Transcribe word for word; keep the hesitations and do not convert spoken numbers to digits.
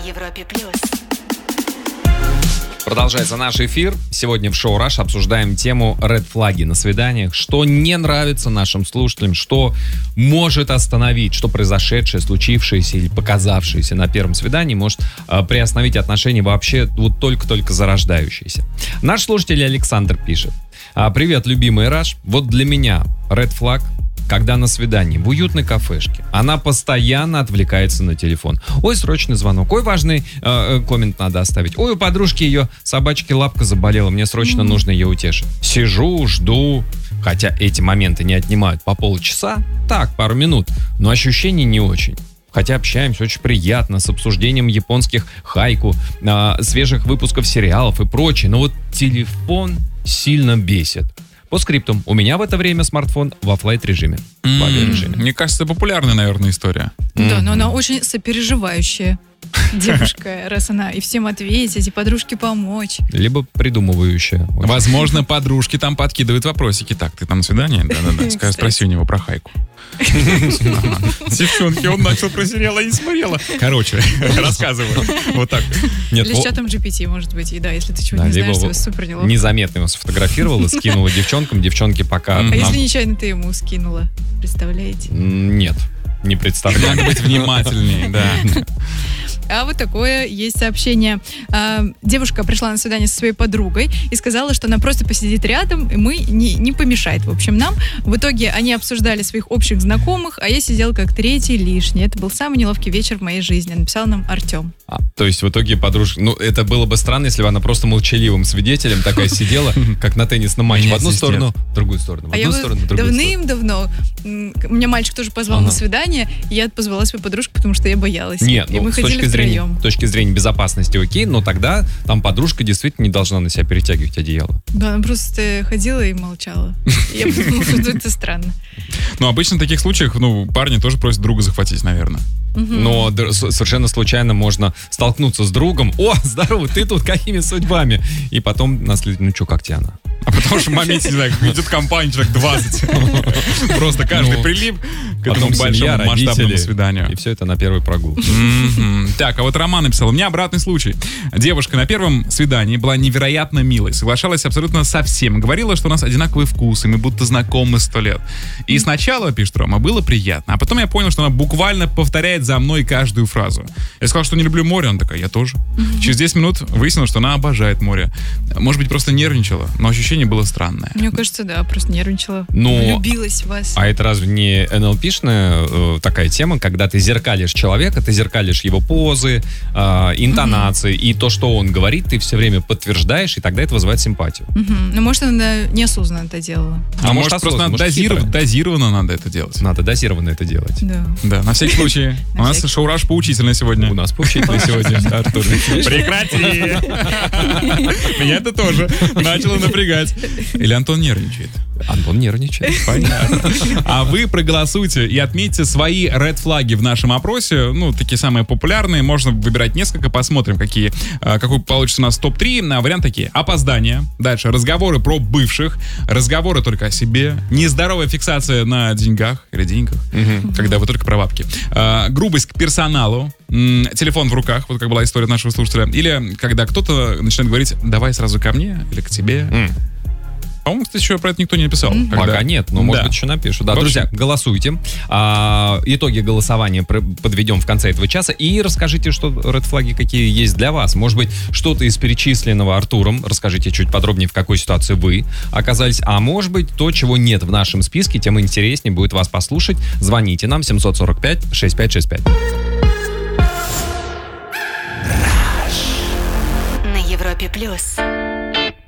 Европе плюс. Продолжается наш эфир. Сегодня в шоу Rush обсуждаем тему ред-флаги на свиданиях. Что не нравится нашим слушателям, что может остановить, что произошедшее, случившееся или показавшееся на первом свидании может э, приостановить отношения вообще вот только-только зарождающиеся. Наш слушатель Александр пишет. Привет, любимый Rush. Вот для меня ред-флаг, когда на свидании в уютной кафешке она постоянно отвлекается на телефон. Ой, срочный звонок. Ой, важный э, коммент надо оставить. Ой, у подружки ее собачки лапка заболела. Мне срочно mm-hmm. нужно ее утешить. Сижу, жду. Хотя эти моменты не отнимают по полчаса. Так, пару минут. Но ощущения не очень. Хотя общаемся очень приятно, с обсуждением японских хайку, э, свежих выпусков сериалов и прочее. Но вот телефон сильно бесит. По скриптум. У меня в это время смартфон во флайт-режиме. Mm, в авиарежиме. Мне кажется, популярная, наверное, история. Да, Mm-hmm. но она очень сопереживающая девушка, раз она и всем ответить, и подружке помочь. Либо придумывающая. Возможно, подружки там подкидывают вопросики. Так, ты там на свидание? Да-да-да. Скажи, спроси у него про хайку. Девчонки, он начал про сериал, а не смотрела. Короче, рассказываю. Вот так. Или с чатом джи пи ти, может быть. И да, если ты чего-то не знаешь, тебе супер неловко. Незаметно его сфотографировала, скинула девчонкам. Девчонки пока... А если нечаянно ты ему скинула? Представляете? Нет, не представляю. Надо быть внимательнее, да. А вот такое есть сообщение. А, девушка пришла на свидание со своей подругой и сказала, что она просто посидит рядом, и мы не, не помешает, в общем, нам. В итоге они обсуждали своих общих знакомых, а я сидел как третий лишний. Это был самый неловкий вечер в моей жизни, написал нам Артем. А, то есть в итоге подружка... Ну, это было бы странно, если бы она просто молчаливым свидетелем такая сидела, как на теннисном матче. В одну сторону, в другую сторону, в одну сторону, в другую сторону. Давным-давно меня мальчик тоже позвал на свидание, и я позвала свою подружку, потому что я боялась. Нет, ну, с точки зрения с точки зрения безопасности окей, но тогда там подружка действительно не должна на себя перетягивать одеяло. Да, она просто ходила и молчала. Я подумала, что это странно. Ну, обычно в таких случаях, ну, парни тоже просят друга захватить, наверное. Но совершенно случайно можно столкнуться с другом. О, здорово, ты тут, какими судьбами? И потом наследить, ну что, как тебе она? А потому что в моменте, не знаю, идет компания, человек двадцать. Просто каждый ну, прилип к этому большому масштабному свиданию. И все это на первой прогулке. Mm-hmm. Так, а вот Роман написал. У меня обратный случай. Девушка на первом свидании была невероятно милой. Соглашалась абсолютно со всем. Говорила, что у нас одинаковые вкусы, мы будто знакомы сто лет. И сначала, пишет Рома, было приятно. А потом я понял, что она буквально повторяет за мной каждую фразу. Я сказал, что не люблю море. Она такая, я тоже. Mm-hmm. Через десять минут выяснилось, что она обожает море. Может быть, просто нервничала, но ощущение было странное. Мне кажется, да, просто нервничала. Но... Влюбилась в вас. А это разве не эн эл пи-шная э, такая тема, когда ты зеркалишь человека, ты зеркалишь его позы, э, интонации, mm-hmm. и то, что он говорит, ты все время подтверждаешь, и тогда это вызывает симпатию. Mm-hmm. Ну, может, она неосознанно это делала. А, а может, просто надо дозиров... дозированно надо это делать. Надо дозированно это делать. Да. Да, на всякий случай. У нас шоу Rush поучительное сегодня. У нас поучительное сегодня, Артур. Прекрати! Меня это тоже начало напрягать. Или Антон нервничает? Антон нервничает. Понятно. А вы проголосуйте и отметьте свои ред-флаги в нашем опросе. Ну, такие самые популярные. Можно выбирать несколько. Посмотрим, какие, какой получится у нас топ три. Варианты такие. Опоздание. Дальше. Разговоры про бывших. Разговоры только о себе. Нездоровая фиксация на деньгах или деньгах. Угу. Когда вы только про бабки. А, грубость к персоналу. М- телефон в руках. Вот как была история нашего слушателя. Или когда кто-то начинает говорить, давай сразу ко мне или к тебе. Mm. По-моему, кстати, еще про это никто не написал. Mm-hmm. Когда... Пока нет, но, может да. быть, еще напишут. Да, друзья, голосуйте. А, итоги голосования подведем в конце этого часа. И расскажите, что ред-флаги какие есть для вас. Может быть, что-то из перечисленного Артуром. Расскажите чуть подробнее, в какой ситуации вы оказались. А может быть, то, чего нет в нашем списке, тем интереснее будет вас послушать. Звоните нам семь сорок пять шестьдесят пять шестьдесят пять. На Европе плюс.